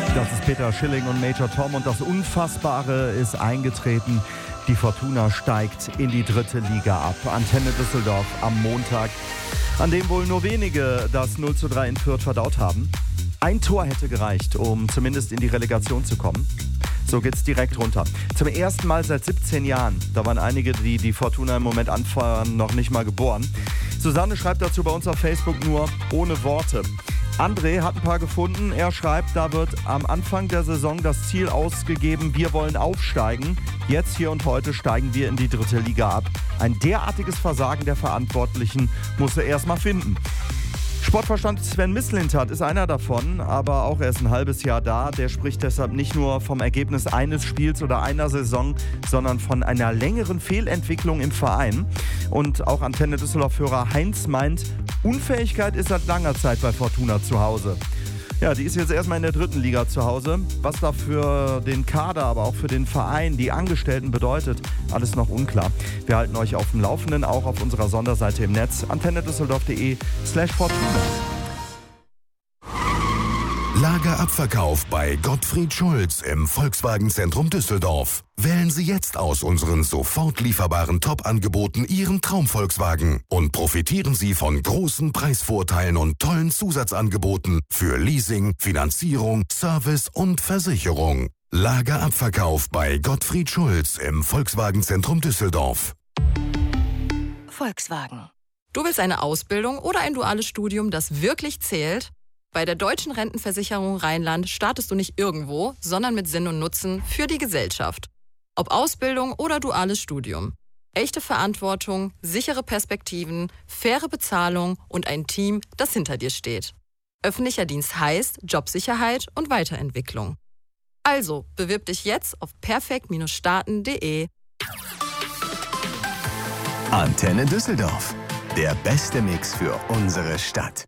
Das ist Peter Schilling und Major Tom und das Unfassbare ist eingetreten. Die Fortuna steigt in die 3. Liga ab. Antenne Düsseldorf am Montag, an dem wohl nur wenige das 0:3 in Fürth verdaut haben. Ein Tor hätte gereicht, um zumindest in die Relegation zu kommen. So geht's direkt runter. Zum ersten Mal seit 17 Jahren. Da waren einige, die die Fortuna im Moment anfeuern, noch nicht mal geboren. Susanne schreibt dazu bei uns auf Facebook nur ohne Worte. André hat ein paar gefunden. Er schreibt, da wird am Anfang der Saison das Ziel ausgegeben, wir wollen aufsteigen. Jetzt, hier und heute steigen wir in die 3. Liga ab. Ein derartiges Versagen der Verantwortlichen muss er erst mal finden. Sportverstand Sven Mislintat ist einer davon, aber auch erst ein halbes Jahr da. Der spricht deshalb nicht nur vom Ergebnis eines Spiels oder einer Saison, sondern von einer längeren Fehlentwicklung im Verein. Und auch Antenne Düsseldorf-Hörer Heinz meint, Unfähigkeit ist seit langer Zeit bei Fortuna zu Hause. Ja, die ist jetzt erstmal in der 3. Liga zu Hause. Was da für den Kader, aber auch für den Verein, die Angestellten bedeutet, alles noch unklar. Wir halten euch auf dem Laufenden, auch auf unserer Sonderseite im Netz, antennedüsseldorf.de/Fortuna. Lagerabverkauf bei Gottfried Schulz im Volkswagen-Zentrum Düsseldorf. Wählen Sie jetzt aus unseren sofort lieferbaren Top-Angeboten Ihren Traum-Volkswagen und profitieren Sie von großen Preisvorteilen und tollen Zusatzangeboten für Leasing, Finanzierung, Service und Versicherung. Lagerabverkauf bei Gottfried Schulz im Volkswagen-Zentrum Düsseldorf. Volkswagen. Du willst eine Ausbildung oder ein duales Studium, das wirklich zählt? Bei der Deutschen Rentenversicherung Rheinland startest du nicht irgendwo, sondern mit Sinn und Nutzen für die Gesellschaft. Ob Ausbildung oder duales Studium. Echte Verantwortung, sichere Perspektiven, faire Bezahlung und ein Team, das hinter dir steht. Öffentlicher Dienst heißt Jobsicherheit und Weiterentwicklung. Also, bewirb dich jetzt auf perfekt-starten.de. Antenne Düsseldorf. Der beste Mix für unsere Stadt.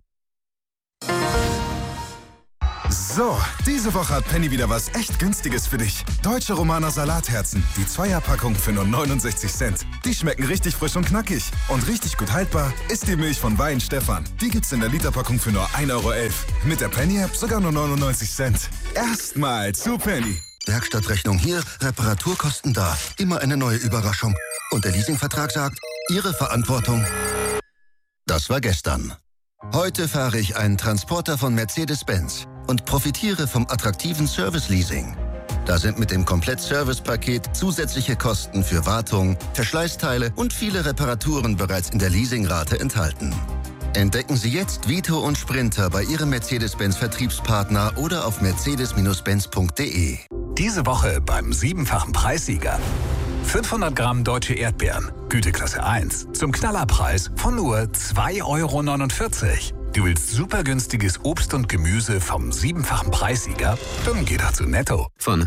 So, diese Woche hat Penny wieder was echt Günstiges für dich. Deutsche Romaner Salatherzen. Die 2er-Packung für nur 69 Cent. Die schmecken richtig frisch und knackig. Und richtig gut haltbar ist die Milch von Weihenstephan. Die gibt's in der Literpackung für nur 1,11 €. Mit der Penny-App sogar nur 99 Cent. Erstmal zu Penny. Werkstattrechnung hier, Reparaturkosten da. Immer eine neue Überraschung. Und der Leasingvertrag sagt, Ihre Verantwortung. Das war gestern. Heute fahre ich einen Transporter von Mercedes-Benz und profitiere vom attraktiven Service-Leasing. Da sind mit dem Komplett-Service-Paket zusätzliche Kosten für Wartung, Verschleißteile und viele Reparaturen bereits in der Leasingrate enthalten. Entdecken Sie jetzt Vito und Sprinter bei Ihrem Mercedes-Benz-Vertriebspartner oder auf mercedes-benz.de. Diese Woche beim 7-fachen Preissieger. 500 Gramm deutsche Erdbeeren, Güteklasse 1, zum Knallerpreis von nur 2,49 €. Du willst super günstiges Obst und Gemüse vom 7-fachen Preissieger? Dann geh doch zu Netto. Von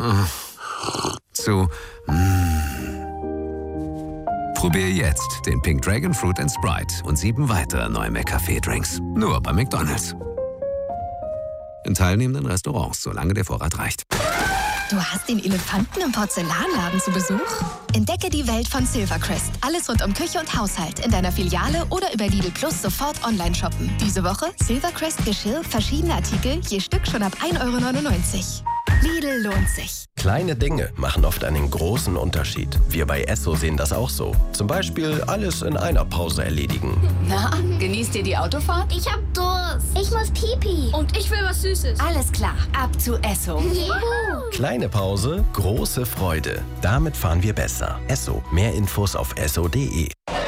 zu Probier jetzt den Pink Dragon Fruit & Sprite und 7 weitere neue McCafé-Drinks. Nur bei McDonald's. In teilnehmenden Restaurants, solange der Vorrat reicht. Du hast den Elefanten im Porzellanladen zu Besuch? Entdecke die Welt von Silvercrest. Alles rund um Küche und Haushalt in deiner Filiale oder über Lidl Plus sofort online shoppen. Diese Woche Silvercrest Geschirr, verschiedene Artikel, je Stück schon ab 1,99 €. Lidl lohnt sich. Kleine Dinge machen oft einen großen Unterschied. Wir bei Esso sehen das auch so. Zum Beispiel alles in einer Pause erledigen. Na, genießt ihr die Autofahrt? Ich hab Durst. Ich muss Pipi. Und ich will was Süßes. Alles klar, ab zu Esso. Juhu. Kleine Pause, große Freude. Damit fahren wir besser. Esso. Mehr Infos auf esso.de.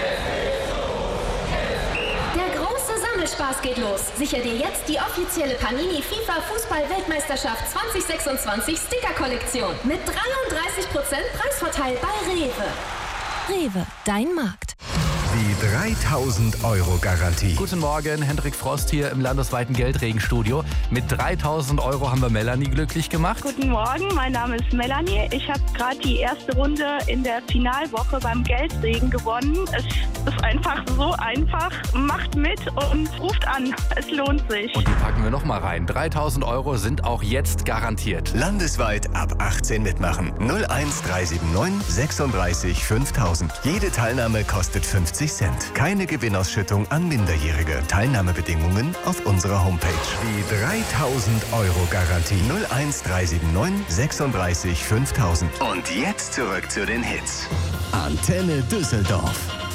Spaß geht los. Sicher dir jetzt die offizielle Panini FIFA Fußball-Weltmeisterschaft 2026 Sticker-Kollektion mit 33% Preisvorteil bei Rewe. Rewe, dein Markt. Die 3.000-Euro-Garantie. Guten Morgen, Hendrik Frost hier im landesweiten Geldregenstudio. Mit 3.000 € haben wir Melanie glücklich gemacht. Guten Morgen, mein Name ist Melanie. Ich habe gerade die erste Runde in der Finalwoche beim Geldregen gewonnen. Es ist einfach so einfach. Macht mit und ruft an. Es lohnt sich. Und die packen wir noch mal rein. 3.000 € sind auch jetzt garantiert. Landesweit ab 18 mitmachen. 01379 36 5000. Jede Teilnahme kostet 50 99 Cent. Keine Gewinnausschüttung an Minderjährige. Teilnahmebedingungen auf unserer Homepage. Die 3000 Euro Garantie. 01379 36 5000. Und jetzt zurück zu den Hits. Antenne Düsseldorf.